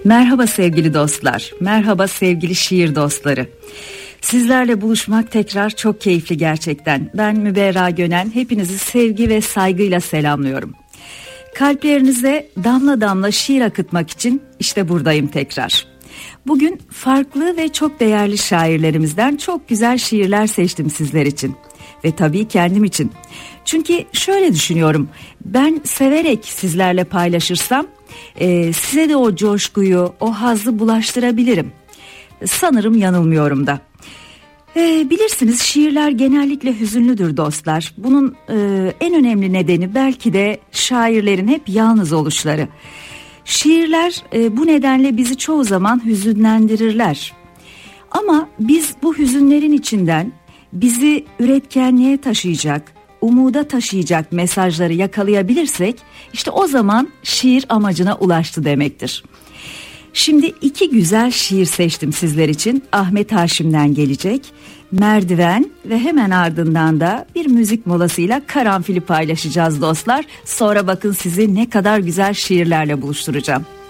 Merhaba sevgili dostlar, merhaba sevgili şiir dostları. Sizlerle buluşmak tekrar çok keyifli gerçekten. Ben Müberra Gönen, hepinizi sevgi ve saygıyla selamlıyorum. Kalplerinize damla damla şiir akıtmak için işte buradayım tekrar. Bugün farklı ve çok değerli şairlerimizden çok güzel şiirler seçtim sizler için. Ve tabii kendim için. Çünkü şöyle düşünüyorum, ben severek sizlerle paylaşırsam size de o coşkuyu, o hazzı bulaştırabilirim. Sanırım yanılmıyorum da. Bilirsiniz şiirler genellikle hüzünlüdür dostlar. Bunun en önemli nedeni belki de şairlerin hep yalnız oluşları. Şiirler bu nedenle bizi çoğu zaman hüzünlendirirler. Ama biz bu hüzünlerin içinden bizi üretkenliğe taşıyacak, umuda taşıyacak mesajları yakalayabilirsek işte o zaman şiir amacına ulaştı demektir. Şimdi iki güzel şiir seçtim sizler için. Ahmet Haşim'den gelecek Merdiven ve hemen ardından da bir müzik molasıyla Karanfil'i paylaşacağız dostlar. Sonra bakın sizi ne kadar güzel şiirlerle buluşturacağım.